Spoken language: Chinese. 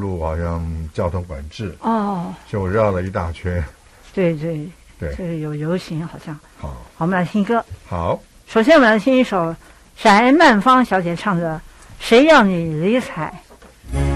路好像交通管制， 哦， 所以我绕了一大圈。 对对对， 这个有游行好像。 好， 我们来听歌。 好， 首先我们来听一首闪曼芳小姐唱的《谁让你理睬》。